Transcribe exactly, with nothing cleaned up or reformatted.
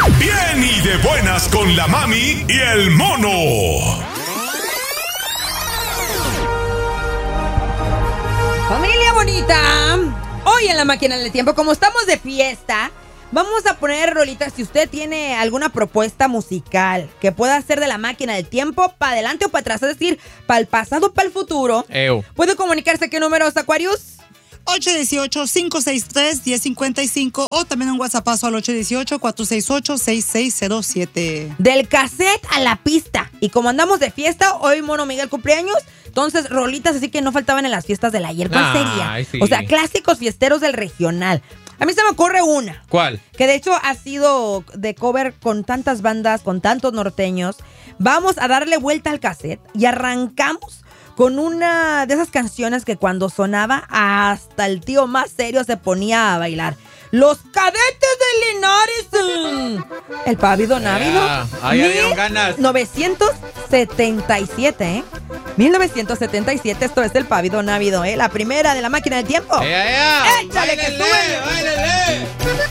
Bien y de buenas con la mami y el mono. Familia bonita, hoy en la máquina del tiempo, como estamos de fiesta, vamos a poner rolitas. Si usted tiene alguna propuesta musical que pueda hacer de la máquina del tiempo para adelante o para atrás, es decir, para el pasado o para el futuro, Ew. ¿puede comunicarse a qué números, Aquarius? ocho uno ocho, cinco seis tres, uno cero cinco cinco o también un WhatsAppazo al ocho uno ocho, cuatro seis ocho, seis seis cero siete. Del cassette a la pista. Y como andamos de fiesta, hoy Mono Miguel cumpleaños, entonces rolitas así que no faltaban en las fiestas del ayer. ¿Cuál sería? Ay, sí. O sea, clásicos fiesteros del regional. A mí se me ocurre una. ¿Cuál? Que de hecho ha sido de cover con tantas bandas, con tantos norteños. Vamos a darle vuelta al cassette y arrancamos con una de esas canciones que cuando sonaba hasta el tío más serio se ponía a bailar. Los Cadetes de Linares. El Pavido Návido. Yeah. Ay, ya dieron ganas. mil novecientos setenta y siete, ¿eh? mil novecientos setenta y siete, esto es el Pavido Návido, ¿eh? La primera de la máquina del tiempo. ¡Ea, ea! ¡Échale que ¡Báilele, sube! báilele!